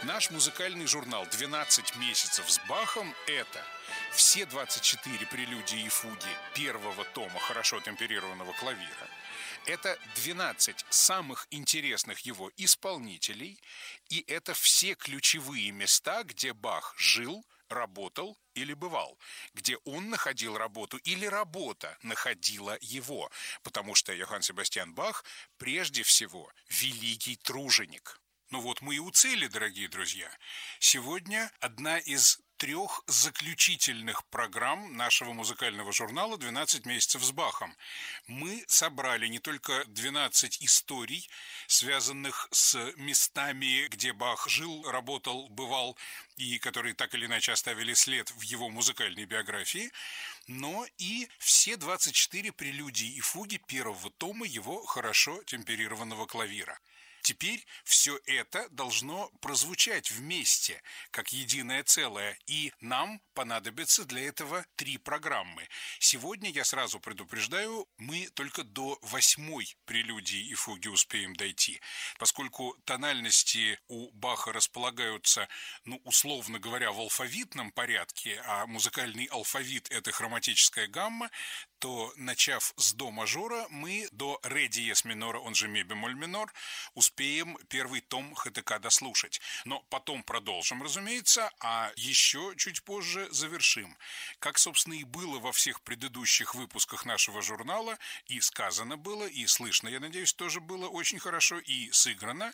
Наш музыкальный журнал «12 месяцев с Бахом» — это все 24 прелюдии и фуги первого тома хорошо темперированного клавира. Это 12 самых интересных его исполнителей, и это все ключевые места, где Бах жил, работал или бывал, где он находил работу или работа находила его, потому что Йоганн Себастьян Бах прежде всего великий труженик. Ну вот мы и у цели, дорогие друзья. Сегодня одна из 3 заключительных программ нашего музыкального журнала «12 месяцев с Бахом». Мы собрали не только 12 историй, связанных с местами, где Бах жил, работал, бывал, и которые так или иначе оставили след в его музыкальной биографии, но и все 24 прелюдии и фуги первого тома его хорошо темперированного клавира. Теперь все это должно прозвучать вместе, как единое целое, и нам понадобится для этого 3 программы. Сегодня, я сразу предупреждаю, мы только до 8-й прелюдии и фуги успеем дойти, поскольку тональности у Баха располагаются, условно говоря, в алфавитном порядке, а музыкальный алфавит – это хроматическая гамма, то, начав с до мажора, мы до ре диез минора, он же ми бемоль минор, успеем первый том ХТК дослушать. Но потом продолжим, разумеется, а еще чуть позже завершим. Как, собственно, и было во всех предыдущих выпусках нашего журнала, и сказано было, и слышно, я надеюсь, тоже было очень хорошо, и сыграно.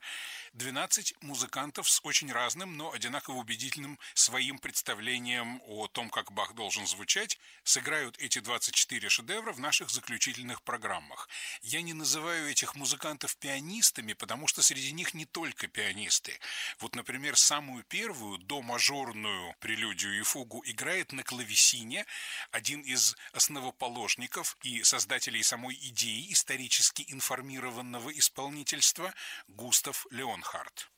12 музыкантов с очень разным, но одинаково убедительным своим представлением о том, как Бах должен звучать, сыграют эти 24 шедевра в наших заключительных программах. Я не называю этих музыкантов пианистами, потому что среди них не только пианисты. Вот, например, самую первую до-мажорную прелюдию и фугу играет на клавесине один из основоположников и создателей самой идеи исторически информированного исполнительства Густав Леонхард.